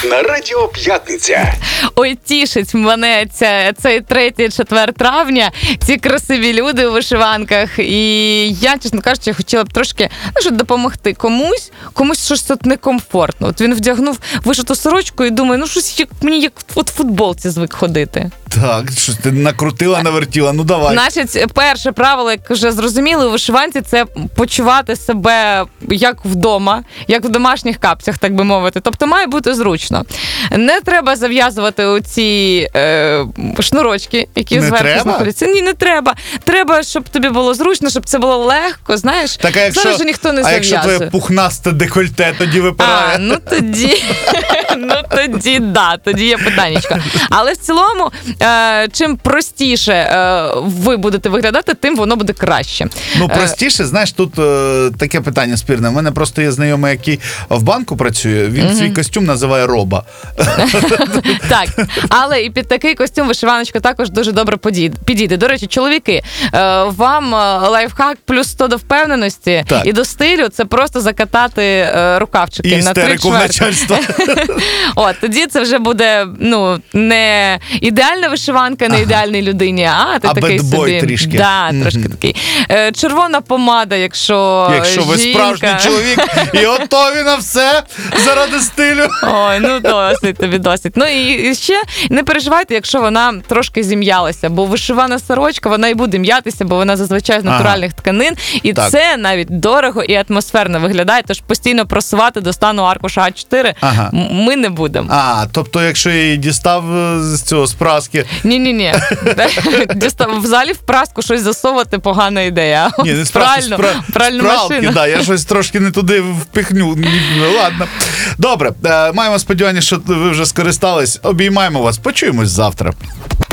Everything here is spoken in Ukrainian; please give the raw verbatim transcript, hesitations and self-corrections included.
на Радіо П'ятниця. Ой, тішить мене ця, цей третє-четверте травня, ці красиві люди у вишиванках. І я, чесно кажучи, хотіла б трошки, ну, щоб допомогти комусь, комусь щось тут некомфортно. От він вдягнув вишиту сорочку і думає, ну щось як, мені як от в футболці звик ходити. Так, що ти накрутила, навертіла, ну давай. Значить, перше правило, як вже зрозуміли, у вишиванці – це почувати себе як вдома, як в домашніх капцях, так би мовити. Тобто має бути зручно. Не треба зав'язувати оці е, шнурочки, які не зверху треба? знаходяться. Ні, не треба. Треба, щоб тобі було зручно, щоб це було легко, знаєш. Так, а якщо, зараз же ніхто не а зав'язує. якщо твоє пухнасте декольте тоді випирає? А, ну тоді, ну тоді, да, тоді є питаннячко. Але в цілому, е, чим простіше е, ви будете виглядати, тим воно буде краще. Ну, простіше, знаєш, тут е, таке питання спірне. У мене просто є знайомий, який в банку працює, він mm-hmm. свій костюм називає роба. Так, але і під такий костюм вишиваночка також дуже добре підійде. До речі, чоловіки, е, вам лайфхак плюс сто до впевненості так. і до стилю – це просто закатати е, рукавчики і на три чверти. начальства. От, тоді це вже буде, ну, не ідеальна вишиванка, не ага. ідеальній людині, а ти а такий собі. трішки. Да, mm-hmm. трошки такий. Е, червона помада, якщо Якщо жінка... ви справжній чоловік і готові на все заради стилю. Ой, ну досить тобі, досить. Ну і ще не переживайте, якщо вона трошки зім'ялася, бо вишивана сорочка, вона і буде м'ятися, бо вона зазвичай з натуральних ага. тканин, і так. це навіть дорого і атмосферно виглядає, тож постійно просувати до стану аркуша а чотири ага. ми не будемо. А, тобто якщо я її дістав з цього, з праски... Ні-ні-ні. Взагалі в праску щось засовувати погана ідея. Ні, не з праски, Пральну, з пральну машину. Да, я щось трошки не туди впихню. Ладно. Добре, маємо сподівання, що ви вже скористались. Обіймаємо вас. Почуємось завтра.